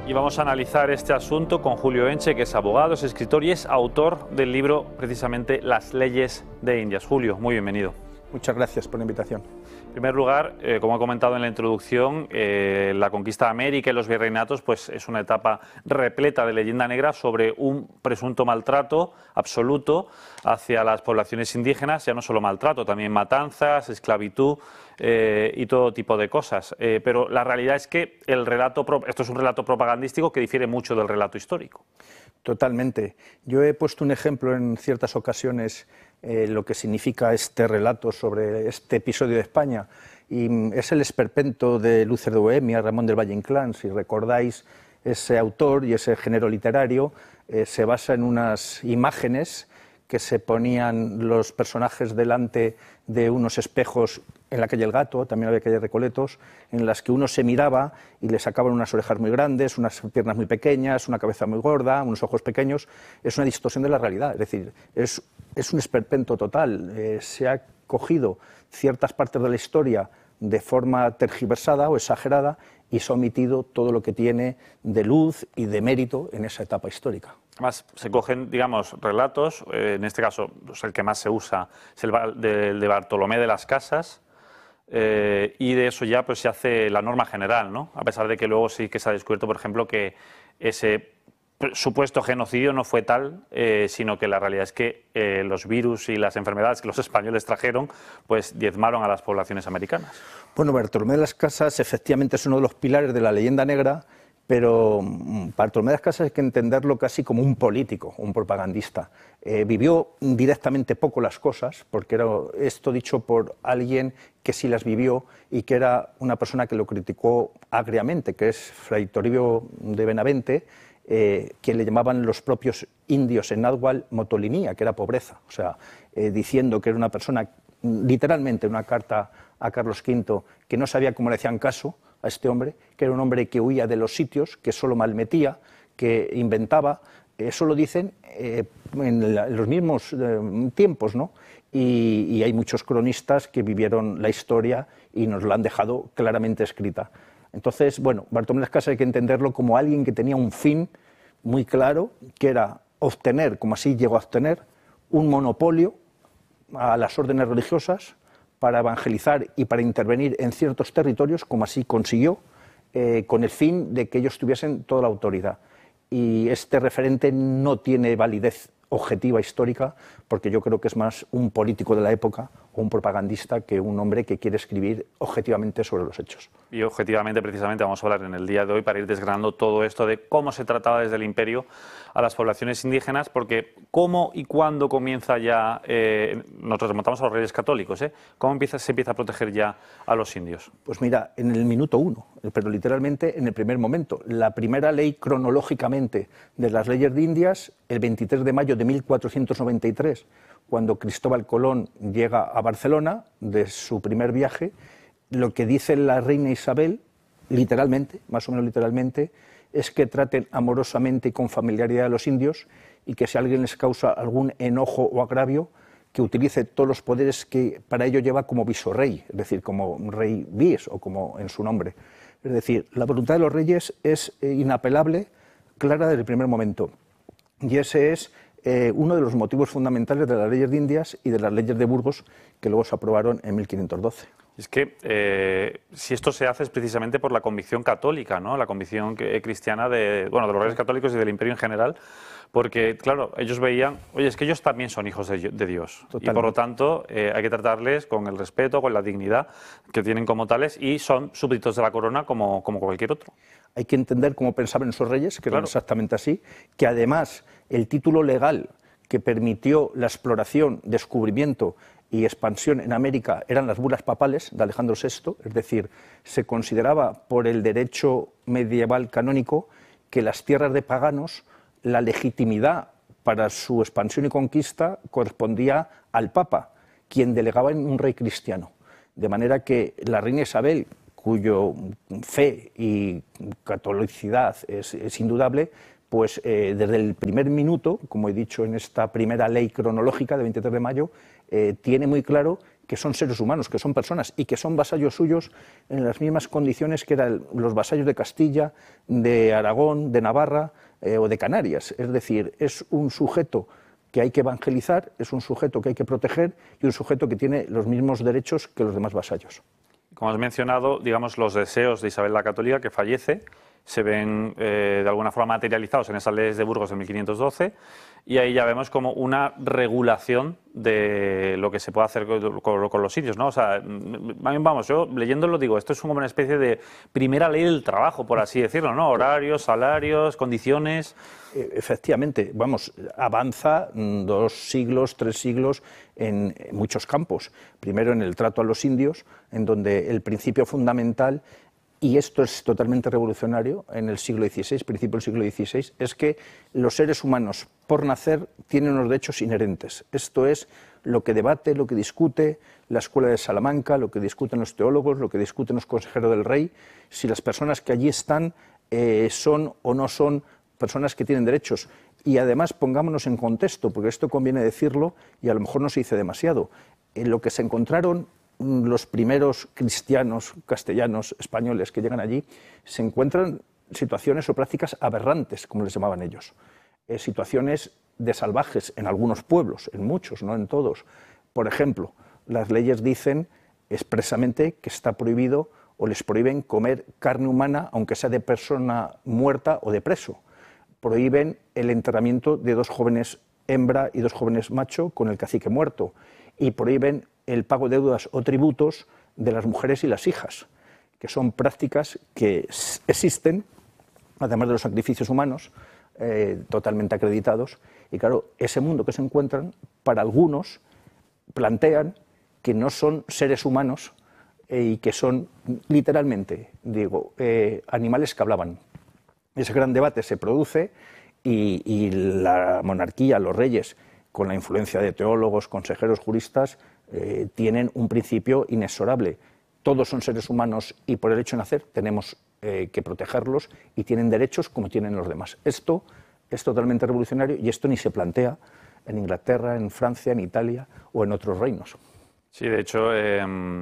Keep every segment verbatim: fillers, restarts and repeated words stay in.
Y vamos a analizar este asunto con Julio Enche, que es abogado, es escritor y es autor del libro precisamente Las leyes de Indias. Julio, muy bienvenido. Muchas gracias por la invitación. En primer lugar, eh, como he comentado en la introducción, eh, la conquista de América y los virreinatos pues, es una etapa repleta de leyenda negra sobre un presunto maltrato absoluto hacia las poblaciones indígenas, ya no solo maltrato, también matanzas, esclavitud eh, y todo tipo de cosas. Eh, pero la realidad es que el relato, esto es un relato propagandístico que difiere mucho del relato histórico. Totalmente. Yo he puesto un ejemplo en ciertas ocasiones eh, lo que significa este relato sobre este episodio de España, y es el esperpento de Lúcer de Bohemia, Ramón del Valle Inclán. Si recordáis, ese autor y ese género literario eh, se basa en unas imágenes que se ponían los personajes delante de unos espejos en la calle El Gato, también había calle Recoletos, en las que uno se miraba y le sacaban unas orejas muy grandes, unas piernas muy pequeñas, una cabeza muy gorda, unos ojos pequeños. Es una distorsión de la realidad, es decir, es, es un esperpento total. Eh, se ha cogido ciertas partes de la historia de forma tergiversada o exagerada y se ha omitido todo lo que tiene de luz y de mérito en esa etapa histórica. Además, se cogen, digamos, relatos, eh, en este caso pues el que más se usa es el de, de Bartolomé de las Casas, eh, y de eso ya pues se hace la norma general, ¿no? A pesar de que luego sí que se ha descubierto, por ejemplo, que ese supuesto genocidio no fue tal, eh, sino que la realidad es que eh, los virus y las enfermedades que los españoles trajeron pues diezmaron a las poblaciones americanas. Bueno, Bartolomé de las Casas efectivamente es uno de los pilares de la leyenda negra, pero Bartolomé de las Casas hay que entenderlo casi como un político, un propagandista. Eh, vivió directamente poco las cosas, porque era esto dicho por alguien que sí las vivió y que era una persona que lo criticó agriamente, que es Fray Toribio de Benavente, eh, que le llamaban los propios indios en náhuatl motolinía, que era pobreza, o sea, eh, diciendo que era una persona, literalmente una carta a Carlos quinto, que no sabía cómo le hacían caso a este hombre, que era un hombre que huía de los sitios, que solo malmetía, que inventaba. Eso lo dicen eh, en, la, en los mismos eh, tiempos, ¿no? Y, y hay muchos cronistas que vivieron la historia y nos la han dejado claramente escrita. Entonces, bueno, Bartolomé de las Casas hay que entenderlo como alguien que tenía un fin muy claro, que era obtener, como así llegó a obtener, un monopolio a las órdenes religiosas para evangelizar y para intervenir en ciertos territorios, como así consiguió, eh, con el fin de que ellos tuviesen toda la autoridad. Y este referente no tiene validez objetiva histórica, porque yo creo que es más un político de la época o un propagandista que un hombre que quiere escribir objetivamente sobre los hechos. Y objetivamente, precisamente, vamos a hablar en el día de hoy para ir desgranando todo esto de cómo se trataba desde el imperio a las poblaciones indígenas, porque cómo y cuándo comienza ya, eh, nosotros remontamos a los Reyes Católicos, ¿eh? ¿Cómo empieza, se empieza a proteger ya a los indios? Pues mira, en el minuto uno, pero literalmente en el primer momento. La primera ley cronológicamente de las leyes de Indias, el veintitrés de mayo de mil cuatrocientos noventa y tres, cuando Cristóbal Colón llega a Barcelona de su primer viaje, lo que dice la reina Isabel, literalmente, más o menos literalmente, es que traten amorosamente y con familiaridad a los indios y que si alguien les causa algún enojo o agravio, que utilice todos los poderes que para ello lleva como visorrey, es decir, como rey bis o como en su nombre. Es decir, la voluntad de los reyes es inapelable, clara desde el primer momento. Y ese es eh, uno de los motivos fundamentales de las leyes de Indias y de las leyes de Burgos, que luego se aprobaron en mil quinientos doce. Es que eh, si esto se hace es precisamente por la convicción católica, ¿no? La convicción que, cristiana de, bueno, de los reyes católicos y del imperio en general, porque, claro, ellos veían, oye, es que ellos también son hijos de, de Dios. Totalmente. Y por lo tanto eh, hay que tratarles con el respeto, con la dignidad que tienen como tales y son súbditos de la corona como, como cualquier otro. Hay que entender cómo pensaban esos reyes, que claro. eran exactamente así, que además el título legal que permitió la exploración, descubrimiento y expansión en América eran las bulas papales de Alejandro sexto, es decir, se consideraba por el derecho medieval canónico que las tierras de paganos, la legitimidad para su expansión y conquista correspondía al Papa, quien delegaba en un rey cristiano. De manera que la reina Isabel, cuyo fe y catolicidad es, es indudable, pues eh, desde el primer minuto, como he dicho en esta primera ley cronológica de veintitrés de mayo, eh, tiene muy claro que son seres humanos, que son personas y que son vasallos suyos en las mismas condiciones que eran los vasallos de Castilla, de Aragón, de Navarra eh, o de Canarias. Es decir, es un sujeto que hay que evangelizar, es un sujeto que hay que proteger y un sujeto que tiene los mismos derechos que los demás vasallos. Como has mencionado, digamos, los deseos de Isabel la Católica, que fallece, se ven eh, de alguna forma materializados en esas leyes de Burgos de mil quinientos doce, y ahí ya vemos como una regulación de lo que se puede hacer con, con, con los indios, ¿no? O sea, vamos, yo leyéndolo digo, esto es como una especie de primera ley del trabajo, por así decirlo, ¿no? Horarios, salarios, condiciones. Efectivamente, vamos, avanza dos siglos, tres siglos en muchos campos. Primero en el trato a los indios, en donde el principio fundamental, y esto es totalmente revolucionario en el siglo dieciséis, principio del siglo dieciséis, es que los seres humanos, por nacer, tienen unos derechos inherentes. Esto es lo que debate, lo que discute la Escuela de Salamanca, lo que discuten los teólogos, lo que discuten los consejeros del rey, si las personas que allí están eh, son o no son personas que tienen derechos. Y además pongámonos en contexto, porque esto conviene decirlo y a lo mejor no se dice demasiado. En lo que se encontraron los primeros cristianos castellanos españoles que llegan allí, se encuentran situaciones o prácticas aberrantes, como les llamaban ellos, eh, situaciones de salvajes en algunos pueblos, en muchos, no en todos. Por ejemplo, las leyes dicen expresamente que está prohibido o les prohíben comer carne humana, aunque sea de persona muerta o de preso. Prohíben el enterramiento de dos jóvenes hembra y dos jóvenes macho con el cacique muerto, y prohíben el pago de deudas o tributos de las mujeres y las hijas, que son prácticas que existen, además de los sacrificios humanos, eh, totalmente acreditados. Y claro, ese mundo que se encuentran, para algunos, plantean que no son seres humanos eh, y que son, literalmente, digo, eh, animales que hablaban. Ese gran debate se produce y, y la monarquía, los reyes, con la influencia de teólogos, consejeros, juristas, eh, tienen un principio inexorable. Todos son seres humanos y por el hecho de nacer tenemos eh, que protegerlos y tienen derechos como tienen los demás. Esto es totalmente revolucionario y esto ni se plantea en Inglaterra, en Francia, en Italia o en otros reinos. Sí, de hecho, eh,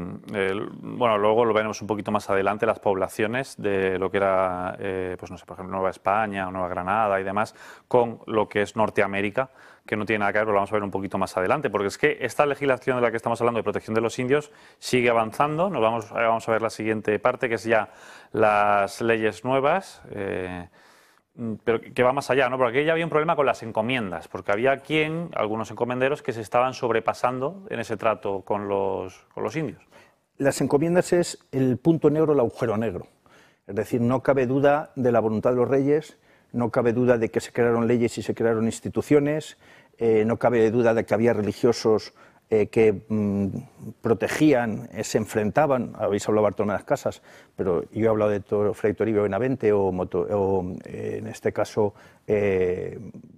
eh, bueno, luego lo veremos un poquito más adelante, las poblaciones de lo que era, eh, pues no sé, por ejemplo, Nueva España o Nueva Granada y demás, con lo que es Norteamérica, que no tiene nada que ver, lo vamos a ver un poquito más adelante, porque es que esta legislación de la que estamos hablando de protección de los indios sigue avanzando. Nos vamos, vamos a ver la siguiente parte, que es ya las leyes nuevas, eh, pero que va más allá, ¿no? Porque aquí ya había un problema con las encomiendas, porque había quien, algunos encomenderos, que se estaban sobrepasando en ese trato con los, con los indios. Las encomiendas es el punto negro, el agujero negro. Es decir, no cabe duda de la voluntad de los reyes, no cabe duda de que se crearon leyes y se crearon instituciones, eh, no cabe duda de que había religiosos eh, que mmm, protegían, eh, se enfrentaban. Habéis hablado de Bartolomé de las Casas, pero yo he hablado de Tor, Fray Toribio Benavente o, Moto, o eh, en este caso eh,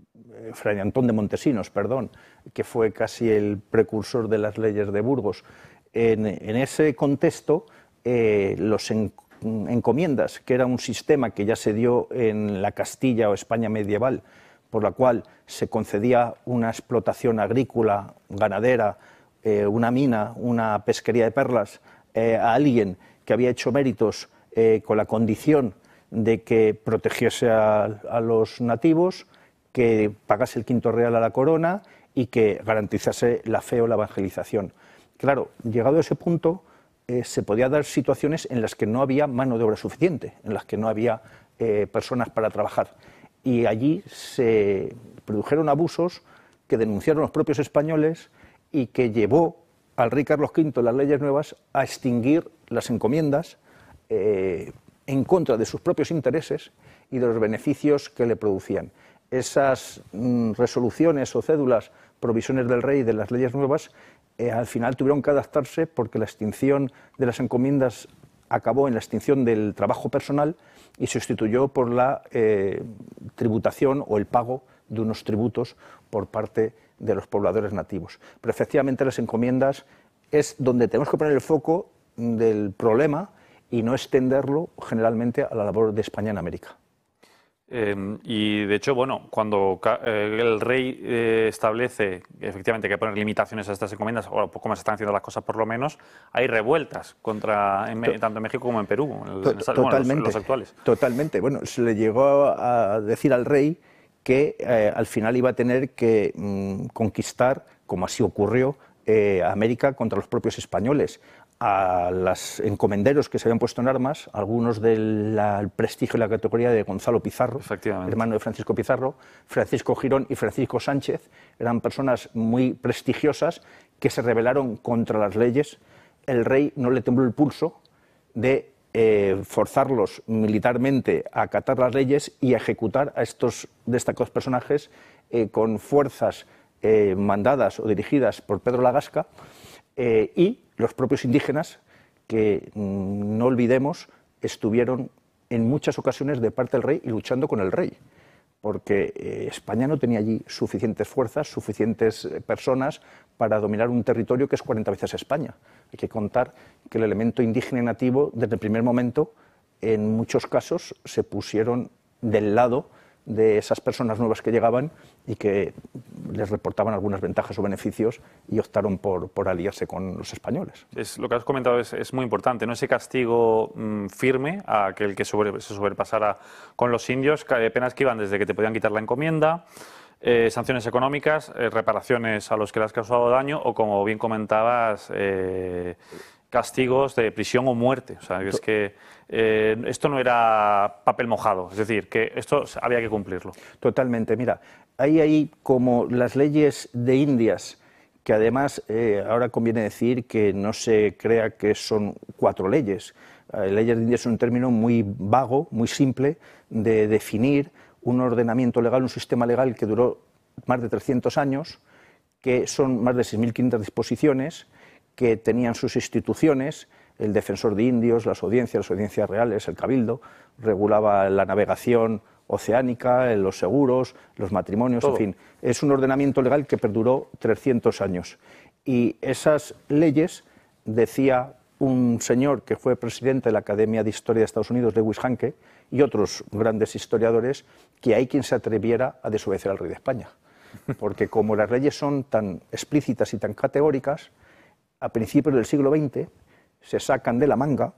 Fray Antón de Montesinos, perdón, que fue casi el precursor de las leyes de Burgos. En, en ese contexto, eh, los en, encomiendas, que era un sistema que ya se dio en la Castilla o España medieval, por la cual se concedía una explotación agrícola, ganadera, eh, una mina, una pesquería de perlas eh, a alguien que había hecho méritos eh, con la condición de que protegiese a, a los nativos, que pagase el quinto real a la corona y que garantizase la fe o la evangelización. Claro, llegado a ese punto, eh, se podía dar situaciones en las que no había mano de obra suficiente, en las que no había eh, personas para trabajar. Y allí se produjeron abusos que denunciaron los propios españoles y que llevó al rey Carlos quinto, las leyes nuevas, a extinguir las encomiendas eh, en contra de sus propios intereses y de los beneficios que le producían. Esas mm, resoluciones o cédulas, provisiones del rey de las leyes nuevas, eh, al final tuvieron que adaptarse porque la extinción de las encomiendas acabó en la extinción del trabajo personal y se sustituyó por la eh, tributación o el pago de unos tributos por parte de los pobladores nativos. Pero efectivamente las encomiendas es donde tenemos que poner el foco del problema y no extenderlo generalmente a la labor de España en América. Eh, y de hecho, bueno, cuando eh, el rey eh, establece efectivamente que hay que poner limitaciones a estas encomiendas, o como se están haciendo las cosas por lo menos, hay revueltas contra en, to tanto en México como en Perú, en, to en, totalmente, bueno, los, los actuales. Totalmente. Bueno, se le llegó a decir al rey que eh, al final iba a tener que mmm, conquistar, como así ocurrió, eh, América contra los propios españoles. A los encomenderos que se habían puesto en armas, algunos del prestigio y la categoría de Gonzalo Pizarro, hermano de Francisco Pizarro, Francisco Girón y Francisco Sánchez, eran personas muy prestigiosas que se rebelaron contra las leyes. El rey no le tembló el pulso de eh, forzarlos militarmente a acatar las leyes y a ejecutar a estos destacados personajes eh, con fuerzas eh, mandadas o dirigidas por Pedro la Gasca, eh, y los propios indígenas, que mmm, no olvidemos, estuvieron en muchas ocasiones de parte del rey y luchando con el rey, porque eh, España no tenía allí suficientes fuerzas, suficientes personas para dominar un territorio que es cuarenta veces España. Hay que contar que el elemento indígena y nativo, desde el primer momento, en muchos casos se pusieron del lado de esas personas nuevas que llegaban y que les reportaban algunas ventajas o beneficios y optaron por, por aliarse con los españoles. Es, lo que has comentado es, es muy importante, ¿no? Ese castigo mmm, firme a aquel que sobre, se sobrepasara con los indios, penas que iban desde que te podían quitar la encomienda, eh, sanciones económicas, eh, reparaciones a los que le has causado daño o, como bien comentabas, eh, castigos de prisión o muerte. O sea, es que eh, esto no era papel mojado, es decir, que esto había que cumplirlo. Totalmente. Mira, hay ahí como las leyes de Indias, que además eh, ahora conviene decir que no se crea que son cuatro leyes. Eh, leyes de Indias es un término muy vago, muy simple de definir un ordenamiento legal, un sistema legal que duró más de trescientos años, que son más de seis mil quinientas disposiciones, que tenían sus instituciones, el defensor de indios, las audiencias, las audiencias reales, el cabildo, regulaba la navegación oceánica, los seguros, los matrimonios, todo. En fin, es un ordenamiento legal que perduró trescientos años. Y esas leyes, decía un señor que fue presidente de la Academia de Historia de Estados Unidos, Lewis Hanke, y otros grandes historiadores, que hay quien se atreviera a desobedecer al rey de España. Porque como las leyes son tan explícitas y tan categóricas, a principios del siglo veinte se sacan de la manga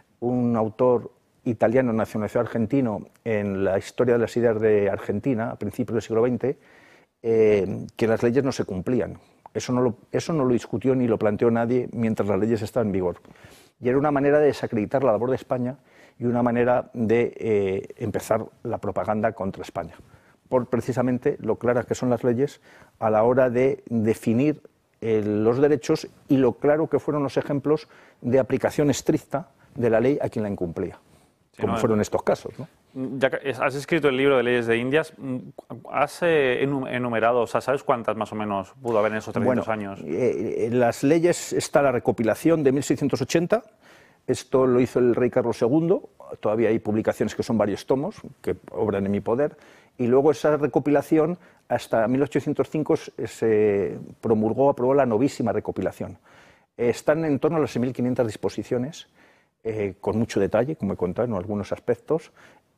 un autor italiano nacionalizado argentino en la historia de las ideas de Argentina, a principios del siglo veinte, eh, que las leyes no se cumplían. Eso no, lo, eso no lo discutió ni lo planteó nadie mientras las leyes estaban en vigor. Y era una manera de desacreditar la labor de España y una manera de eh, empezar la propaganda contra España, por precisamente lo claras que son las leyes a la hora de definir eh, los derechos y lo claro que fueron los ejemplos de aplicación estricta de la ley a quien la incumplía, sí, como no, fueron estos casos, ¿no? Ya que has escrito el libro de leyes de Indias, ¿has eh, enumerado, o sea, sabes cuántas más o menos pudo haber en esos trescientos bueno, años? Eh, en las leyes está la recopilación de mil seiscientos ochenta, esto lo hizo el rey Carlos segundo, todavía hay publicaciones que son varios tomos, que obran en mi poder, y luego esa recopilación, hasta mil ochocientos cinco se promulgó, aprobó la novísima recopilación. Están en torno a las seis mil quinientas disposiciones, eh, con mucho detalle, como he contado en algunos aspectos,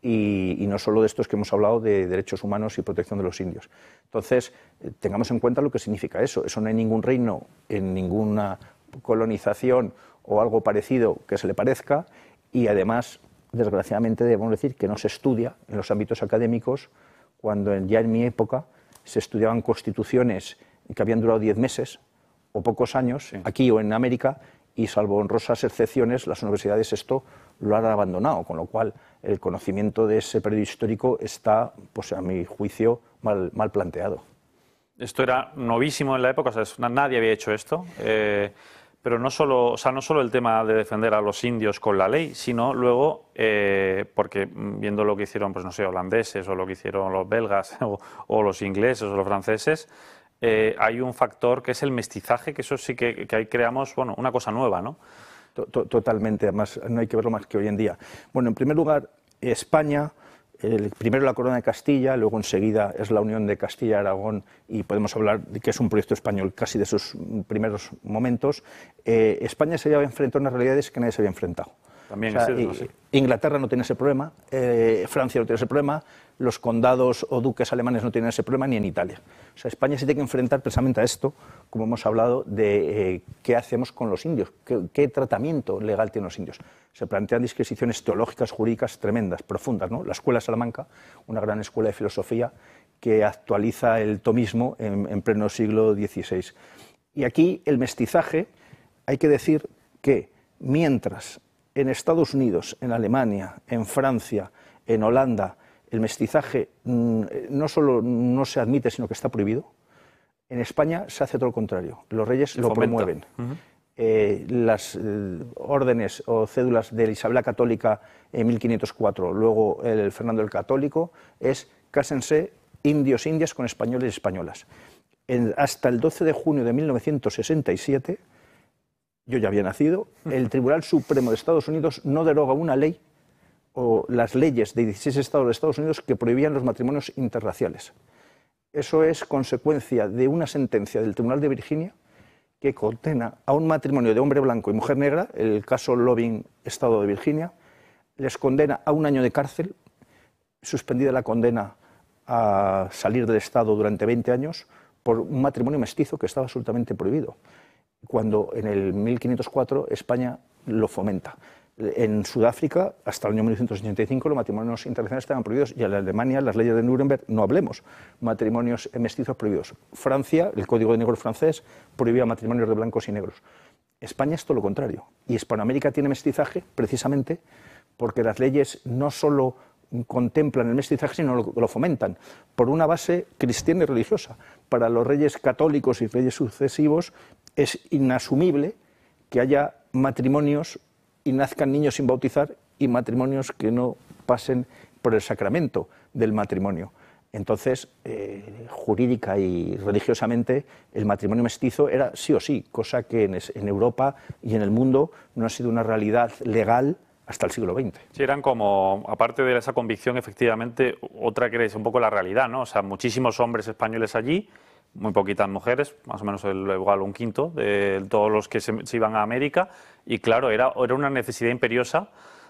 y, y no solo de estos que hemos hablado de derechos humanos y protección de los indios. Entonces, eh, tengamos en cuenta lo que significa eso. Eso no hay ningún reino en ninguna colonización o algo parecido que se le parezca, y además, desgraciadamente, debemos decir que no se estudia en los ámbitos académicos, cuando ya en mi época se estudiaban constituciones que habían durado diez meses o pocos años, sí, aquí o en América, y salvo honrosas excepciones, las universidades esto lo han abandonado, con lo cual el conocimiento de ese periodo histórico está, pues a mi juicio, mal, mal planteado. Esto era novísimo en la época, o sea, nadie había hecho esto, eh, pero no solo, o sea, no solo el tema de defender a los indios con la ley, sino luego, eh, porque viendo lo que hicieron, pues no sé, holandeses o lo que hicieron los belgas o, o los ingleses o los franceses, eh, hay un factor que es el mestizaje, que eso sí que, que ahí creamos, bueno, una cosa nueva, ¿no? Totalmente, además no hay que verlo más que hoy en día. Bueno, en primer lugar, España, el, primero la Corona de Castilla, luego enseguida es la Unión de Castilla-Aragón, y podemos hablar de que es un proyecto español casi de sus primeros momentos. Eh, España se había enfrentado a unas realidades que nadie se había enfrentado. También o sea, es eso, sí. Inglaterra no tiene ese problema, eh, Francia no tiene ese problema, los condados o duques alemanes no tienen ese problema, ni en Italia. O sea, España se tiene que enfrentar precisamente a esto, como hemos hablado, de eh, qué hacemos con los indios, qué, qué tratamiento legal tienen los indios. Se plantean disquisiciones teológicas, jurídicas tremendas, profundas, ¿no? La Escuela de Salamanca, una gran escuela de filosofía que actualiza el tomismo en, en pleno siglo dieciséis. Y aquí el mestizaje, hay que decir que mientras en Estados Unidos, en Alemania, en Francia, en Holanda, el mestizaje no solo no se admite, sino que está prohibido, en España se hace todo lo contrario. Los reyes lo promueven. Uh-huh. eh, las eh, órdenes o cédulas de Isabel la Católica en mil quinientos cuatro, luego el Fernando el Católico, es cásense indios indias con españoles y españolas. En, hasta el doce de junio de mil novecientos sesenta y siete, yo ya había nacido, el Tribunal Supremo de Estados Unidos no deroga una ley o las leyes de dieciséis estados de Estados Unidos que prohibían los matrimonios interraciales. Eso es consecuencia de una sentencia del Tribunal de Virginia que condena a un matrimonio de hombre blanco y mujer negra, el caso Loving, Estado de Virginia, les condena a un año de cárcel, suspendida la condena a salir del Estado durante veinte años por un matrimonio mestizo que estaba absolutamente prohibido, cuando en el mil quinientos cuatro España lo fomenta. En Sudáfrica, hasta el año mil novecientos ochenta y cinco, los matrimonios internacionales estaban prohibidos, y en Alemania, las leyes de Nuremberg, no hablemos, matrimonios mestizos prohibidos. Francia, el Código de Negro francés, prohibía matrimonios de blancos y negros. España es todo lo contrario, y Hispanoamérica tiene mestizaje precisamente porque las leyes no solo contemplan el mestizaje, sino lo, lo fomentan, por una base cristiana y religiosa. Para los reyes católicos y reyes sucesivos es inasumible que haya matrimonios y nazcan niños sin bautizar y matrimonios que no pasen por el sacramento del matrimonio. Entonces, eh, jurídica y religiosamente, el matrimonio mestizo era sí o sí, cosa que en, en Europa y en el mundo no ha sido una realidad legal hasta el siglo veinte. Sí, eran como, aparte de esa convicción, efectivamente, otra que es un poco la realidad, ¿no? O sea, muchísimos hombres españoles allí, muy poquitas mujeres, más o menos el, igual un quinto de todos los que se, se iban a América, y claro, era, era una necesidad imperiosa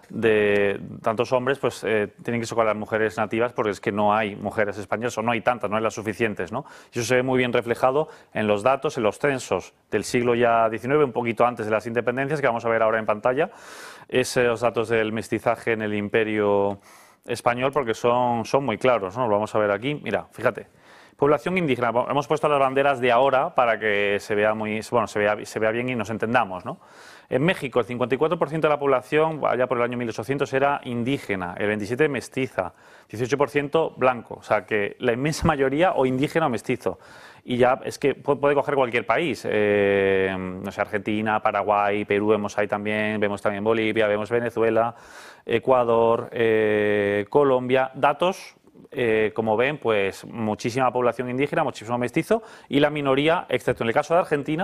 de tantos hombres, pues eh, tienen que socorrer a las mujeres nativas porque es que no hay mujeres españolas, o no hay tantas, no hay las suficientes, ¿no? Y eso se ve muy bien reflejado en los datos, en los censos del siglo ya diecinueve, un poquito antes de las independencias, que vamos a ver ahora en pantalla, esos datos del mestizaje en el Imperio Español, porque son, son muy claros, ¿no? Lo vamos a ver aquí, mira, fíjate. Población indígena, hemos puesto las banderas de ahora para que se vea muy, bueno, se vea, se vea bien y nos entendamos, ¿no? En México, el cincuenta y cuatro por ciento de la población, allá por el año mil ochocientos, era indígena, el veintisiete por ciento mestiza, dieciocho por ciento blanco, o sea que la inmensa mayoría o indígena o mestizo. Y ya es que puede coger cualquier país, eh, no sé, Argentina, Paraguay, Perú, vemos ahí también, vemos también Bolivia, vemos Venezuela, Ecuador, eh, Colombia, datos. Eh, como ven, pues muchísima población indígena, muchísimo mestizo, y la minoría, excepto en el caso de Argentina,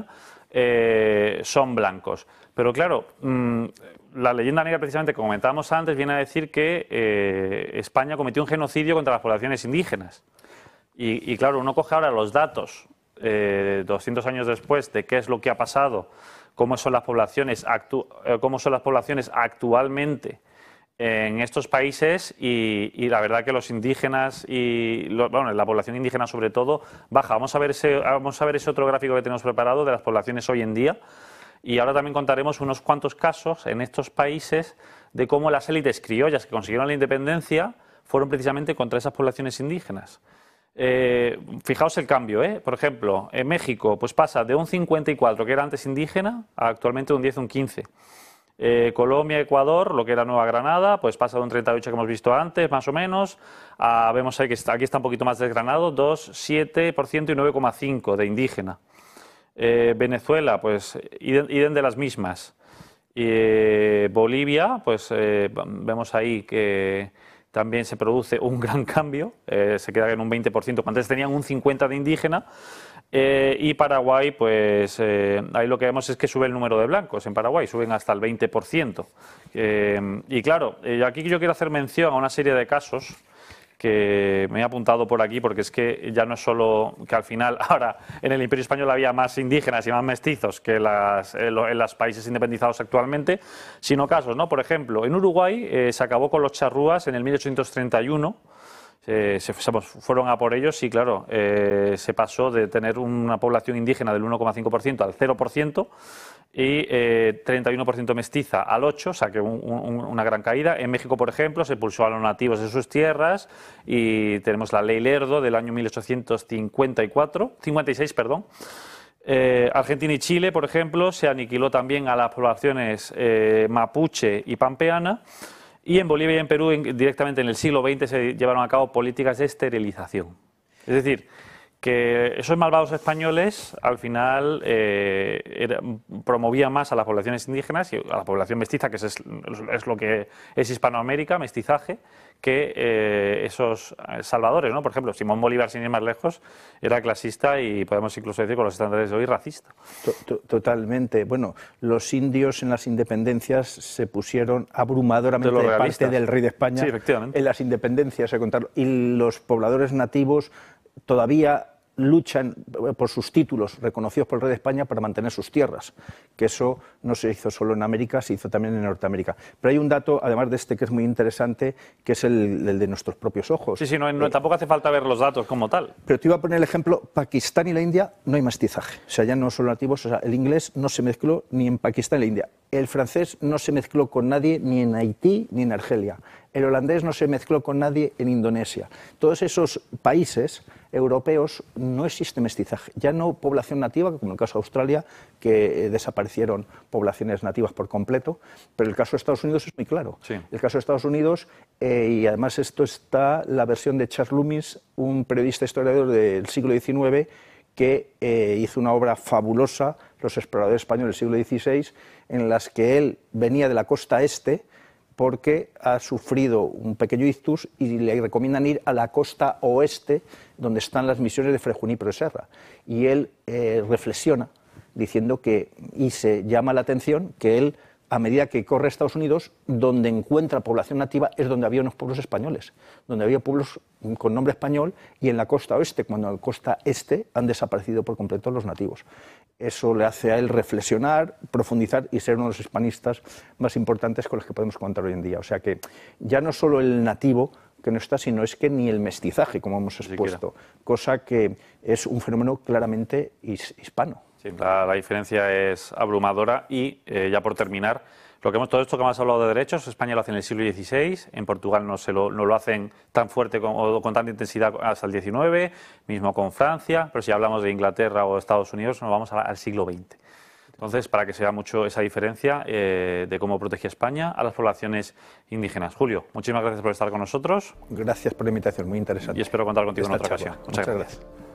eh, son blancos. Pero claro, mmm, la leyenda negra, precisamente, como comentábamos antes, viene a decir que eh, España cometió un genocidio contra las poblaciones indígenas. Y, y claro, uno coge ahora los datos, eh, doscientos años después, de qué es lo que ha pasado, cómo son las poblaciones, actu eh, cómo son las poblaciones actualmente en estos países, y, y la verdad que los indígenas y lo, bueno, la población indígena sobre todo baja. Vamos a ver ese, vamos a ver ese otro gráfico que tenemos preparado de las poblaciones hoy en día, y ahora también contaremos unos cuantos casos en estos países de cómo las élites criollas que consiguieron la independencia fueron precisamente contra esas poblaciones indígenas. Eh, fijaos el cambio, ¿eh? Por ejemplo, en México pues pasa de un cincuenta y cuatro que era antes indígena a actualmente un diez o un quince. Eh, Colombia, Ecuador, lo que era Nueva Granada, pues pasa de un treinta y ocho que hemos visto antes, más o menos, a, vemos ahí que está, aquí está un poquito más desgranado, dos, siete por ciento y nueve coma cinco por ciento de indígena. Eh, Venezuela, pues idem de las mismas. Eh, Bolivia, pues eh, vemos ahí que también se produce un gran cambio, eh, se queda en un veinte por ciento, cuando antes tenían un cincuenta por ciento de indígena. Eh, y Paraguay, pues eh, ahí lo que vemos es que sube el número de blancos en Paraguay, suben hasta el veinte por ciento. Eh, y claro, eh, aquí yo quiero hacer mención a una serie de casos que me he apuntado por aquí porque es que ya no es solo que al final ahora en el Imperio Español había más indígenas y más mestizos que las, en los países independizados actualmente, sino casos, ¿no? Por ejemplo, en Uruguay eh, se acabó con los charrúas en el mil ochocientos treinta y uno. Eh, se, se fueron a por ellos y, claro, eh, se pasó de tener una población indígena del uno coma cinco por ciento al cero por ciento y eh, treinta y uno por ciento mestiza al ocho por ciento, o sea que un, un, una gran caída. En México, por ejemplo, se expulsó a los nativos de sus tierras y tenemos la Ley Lerdo del año mil ochocientos cincuenta y cuatro, cincuenta y seis, perdón. Eh, Argentina y Chile, por ejemplo, se aniquiló también a las poblaciones eh, mapuche y pampeana. Y en Bolivia y en Perú, en, directamente en el siglo veinte, se llevaron a cabo políticas de esterilización. Es decir, que esos malvados españoles, al final, eh, era, promovían más a las poblaciones indígenas y a la población mestiza, que es, es lo que es Hispanoamérica, mestizaje, que eh, esos salvadores, ¿no? Por ejemplo, Simón Bolívar, sin ir más lejos, era clasista y podemos incluso decir, con los estándares de hoy, racista. Totalmente. Bueno, los indios en las independencias se pusieron abrumadoramente de, de parte del rey de España. Sí, efectivamente. En las independencias, a contarlo. Y los pobladores nativos todavía luchan por sus títulos reconocidos por el rey de España para mantener sus tierras, que eso no se hizo solo en América, se hizo también en Norteamérica. Pero hay un dato, además de este, que es muy interesante, que es el, el de nuestros propios ojos. Sí, sí, no, no, tampoco hace falta ver los datos como tal. Pero te iba a poner el ejemplo, Pakistán y la India no hay mestizaje, o sea, ya no son nativos, o sea, el inglés no se mezcló ni en Pakistán ni en la India, el francés no se mezcló con nadie ni en Haití ni en Argelia, el holandés no se mezcló con nadie en Indonesia. Todos esos países europeos no existe mestizaje, ya no población nativa, como en el caso de Australia, que eh, desaparecieron poblaciones nativas por completo, pero el caso de Estados Unidos es muy claro. Sí. El caso de Estados Unidos, eh, y además esto está la versión de Charles Loomis, un periodista historiador del siglo diecinueve, que eh, hizo una obra fabulosa, Los exploradores españoles del siglo dieciséis, en las que él venía de la costa este, porque ha sufrido un pequeño ictus y le recomiendan ir a la costa oeste, donde están las misiones de Fray Junípero de Serra. Y él eh, reflexiona diciendo que, y se llama la atención, que él, a medida que corre a Estados Unidos, donde encuentra población nativa es donde había unos pueblos españoles, donde había pueblos con nombre español, y en la costa oeste, cuando en la costa este han desaparecido por completo los nativos. Eso le hace a él reflexionar, profundizar y ser uno de los hispanistas más importantes con los que podemos contar hoy en día. O sea que ya no solo el nativo que no está, sino es que ni el mestizaje, como hemos expuesto, cosa que es un fenómeno claramente hispano. Sí, la, la diferencia es abrumadora y, eh, ya por terminar, lo que hemos, todo esto que hemos hablado de derechos, España lo hace en el siglo dieciséis, en Portugal no, se lo, no lo hacen tan fuerte con, o con tanta intensidad hasta el diecinueve, mismo con Francia, pero si hablamos de Inglaterra o Estados Unidos nos vamos a, al siglo veinte. Entonces, para que se vea mucho esa diferencia eh, de cómo protegía España a las poblaciones indígenas. Julio, muchísimas gracias por estar con nosotros. Gracias por la invitación, muy interesante. Y espero contar contigo en otra charla. ocasión. Muchas, Muchas gracias. gracias.